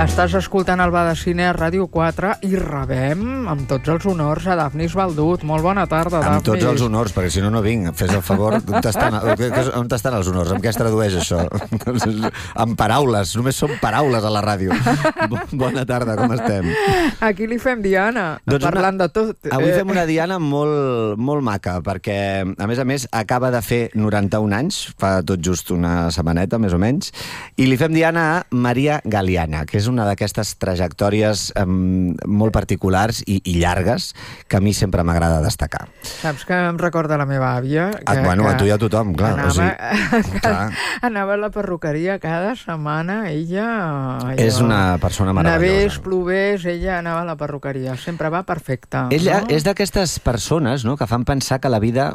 Estàs escoltant el Va de Cine a Ràdio 4 i rebem amb tots els honors a Dafnis Baldut. Molt bona tarda, Dafnis. Amb tots els honors, perquè si no, no vinc. Fes el favor. On estan els honors? Amb què es tradueix això? Amb paraules. Només són paraules a la ràdio. Bona tarda, com estem? Aquí li fem Diana, parlant de tot. Avui fem una Diana molt maca, perquè, a més, acaba de fer 91 anys, fa tot just una setmaneta, més o menys, i li fem Diana a Maria Galiana, que és una d'aquestes trajectòries molt particulars i llargues que a mi sempre m'agrada destacar. Saps que em recorda la meva àvia? Bueno, a tu i a tothom, clar. Anava a la perruqueria cada setmana, ella... És una persona meravellosa. Nevés, plovés, ella anava a la perruqueria. Sempre va perfecta. Ella és d'aquestes persones, no?, que fan pensar que la vida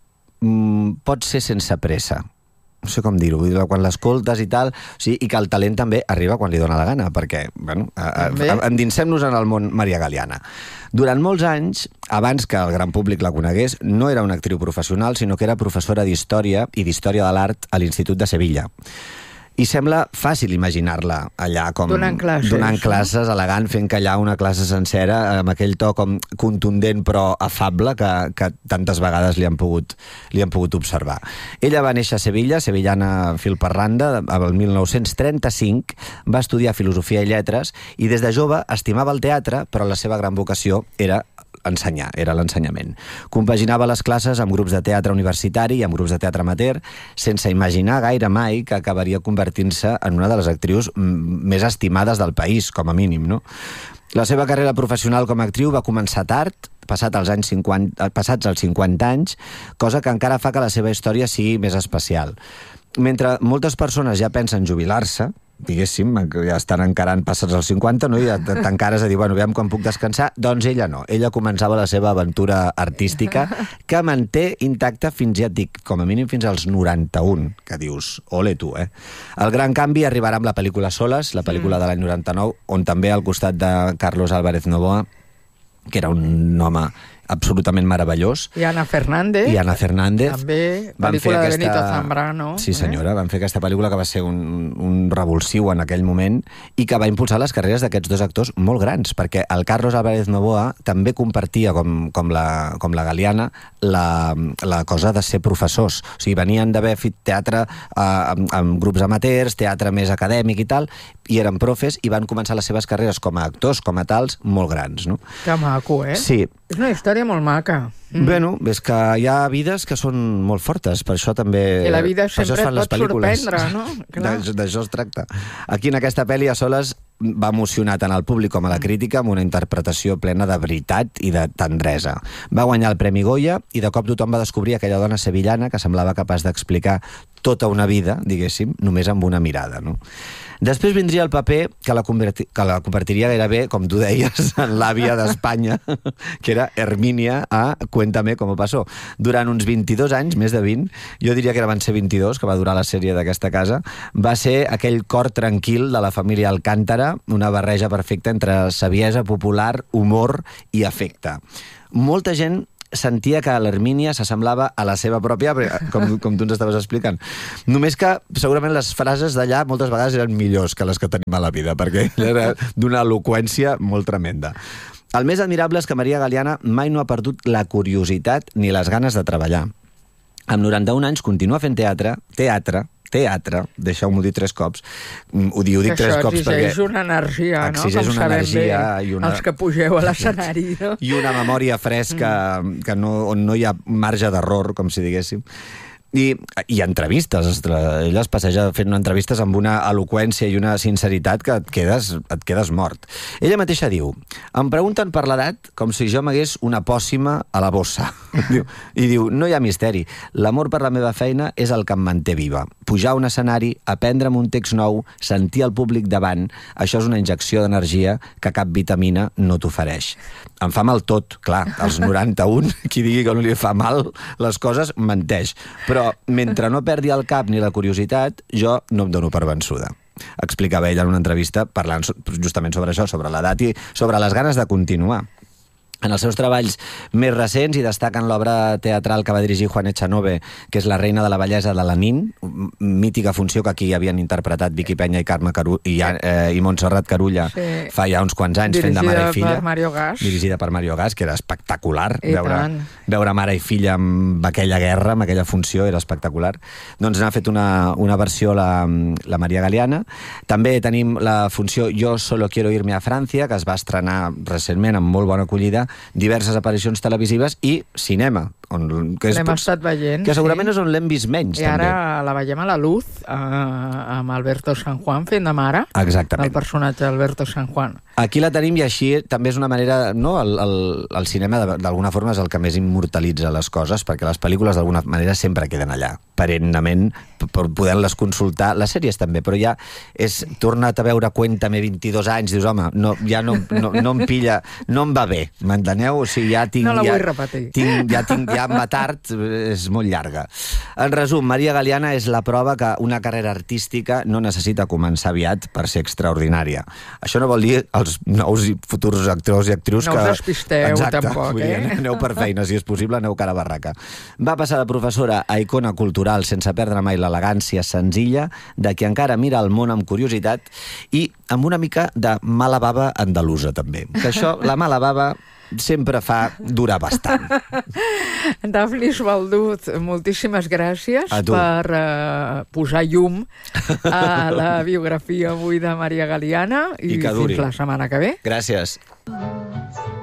pot ser sense pressa. No sé com dir-ho, quan l'escoltes i tal, sí, i que el talent també arriba quan li dóna la gana, perquè, bueno, endinsem-nos en el món Maria Galiana. Durant molts anys, abans que el gran públic la conegués, no era una actriu professional, sinó que era professora d'Història i d'Història de l'Art a l'Institut de Sevilla. I sembla fàcil imaginar-la allà com donant classes, elegant, fent callar una classe sencera, amb aquell to com contundent però afable que tantes vegades li han pogut observar. Ella va néixer a Sevilla, sevillana fil per randa, el 1935, va estudiar Filosofia i Lletres, i des de jove estimava el teatre, però la seva gran vocació era ensenyar, era l'ensenyament. Compaginava les classes amb grups de teatre universitari i amb grups de teatre amateur, sense imaginar gaire mai que acabaria convertint-se en una de les actrius més estimades del país, com a mínim, no? La seva carrera professional com a actriu va començar tard, passats els 50 anys, cosa que encara fa que la seva història sigui més especial. Mentre moltes persones ja pensen jubilar-se, diguéssim, ja estan encarant passats els 50, no? I ja t'encares a dir, bueno, aviam quan puc descansar, doncs ella no. Ella començava la seva aventura artística, que manté intacta fins, ja et dic, com a mínim fins als 91, que dius, ole tu, eh? El gran canvi arribarà amb la pel·lícula Soles, la pel·lícula de l'any 99, on també al costat de Carlos Álvarez Novoa, que era un home absolutament meravellós. I Ana Fernández. També, pel·lícula de Benito Zambrano. Sí, senyora, van fer aquesta pel·lícula que va ser un revulsiu en aquell moment i que va impulsar les carreres d'aquests dos actors molt grans, perquè el Carlos Álvarez Novoa també compartia, com la Galiana, la cosa de ser professors. O sigui, venien d'haver fet teatre amb grups amateurs, teatre més acadèmic i tal, i eren profes i van començar les seves carreres com a actors, com a tals, molt grans, no? Que maco, eh? Sí. És una història molt maca. Bueno, és que hi ha vides que són molt fortes, per això també... I la vida sempre et pot sorprendre, no? D'això es tracta. Aquí en aquesta pel·li a Soles va emocionar tant al públic com a la crítica amb una interpretació plena de veritat i de tendresa. Va guanyar el Premi Goya i de cop tothom va descobrir aquella dona sevillana que semblava capaç d'explicar tota una vida, diguéssim, només amb una mirada, no? Després vindria el paper que la convertiria gairebé, com tu deies, en l'àvia d'Espanya, que era Hermínia a Cuéntame cómo pasó. Durant uns 22 anys, més de 20, jo diria que van ser 22, que va durar la sèrie d'aquesta casa, va ser aquell cor tranquil de la família Alcántara, una barreja perfecta entre saviesa popular, humor i afecte. Molta gent sentia que l'Hermínia s'assemblava a la seva pròpia, com tu ens estaves explicant. Només que segurament les frases d'allà moltes vegades eren millors que les que tenim a la vida, perquè era d'una eloqüència molt tremenda. El més admirable és que Maria Galiana mai no ha perdut la curiositat ni les ganes de treballar. Amb 91 anys continua fent teatre, deixeu-m'ho dir 3 cops, ho dic 3 cops perquè... Exigeix una energia, no? Exigeix una energia i una... Els que pugeu a l'escenari, no? I una memòria fresca on no hi ha marge d'error, com si diguéssim. I entrevistes, ella es passeja fent entrevistes amb una eloqüència i una sinceritat que et quedes mort. Ella mateixa diu: em pregunten per l'edat com si jo m'hagués una pòssima a la bossa. I diu, no hi ha misteri, l'amor per la meva feina és el que em manté viva. Pujar a un escenari, aprendre'm un text nou, sentir el públic davant, això és una injecció d'energia que cap vitamina no t'ofereix. Em fa mal tot, clar, als 91, qui digui que no li fa mal les coses, menteix. Però mentre no perdi el cap ni la curiositat, jo no em dono per vençuda. Explicava ella en una entrevista parlant justament sobre això, sobre l'edat i sobre les ganes de continuar. En els seus treballs més recents hi destaquen l'obra teatral que va dirigir Juan Echanove, que és La reina de la bellesa de la Nin, mítica funció que aquí havien interpretat Vicky Peña i Carme i Montserrat Carulla fa ja uns quants anys, fent de mare i filla. Dirigida per Mario Gas. Dirigida per Mario Gas, que era espectacular. Veure mare i filla amb aquella guerra, amb aquella funció, era espectacular. Doncs n'ha fet una versió la Maria Galeana. També tenim la funció Jo solo quiero irme a Francia, que es va estrenar recentment amb molt bona acollida, diverses aparicions televisives i cinema. L'hem estat veient. Que segurament és on l'hem vist menys, també. I ara la veiem a la Luz, amb Alberto San Juan fent de mare. Exactament. El personatge d'Alberto San Juan. Aquí la tenim i així també és una manera... No? El cinema d'alguna forma és el que més immortalitza les coses, perquè les pel·lícules d'alguna manera sempre queden allà, perennament, podent-les consultar. Les sèries també, però ja és tornat a veure Cuéntame 22 anys, dius, home, ja no em pilla, no em va bé, m'enteneu? O sigui, ja tinc... No la vull repetir. Ja em va tard, és molt llarga. En resum, Maria Galeana és la prova que una carrera artística no necessita començar aviat per ser extraordinària. Això no vol dir els nous i futurs actors i actrius que... No us despisteu, tampoc, Aneu per feina, si és possible, aneu cara a barraca. Va passar de professora a icona cultural sense perdre mai l'elegància senzilla de qui encara mira el món amb curiositat i amb una mica de mala bava andalusa, també. Que això, la mala bava, sempre fa durar bastant. Dafnis Baldut, moltíssimes gràcies per posar llum a la biografia avui de Maria Galeana i fins la setmana que ve. Gràcies.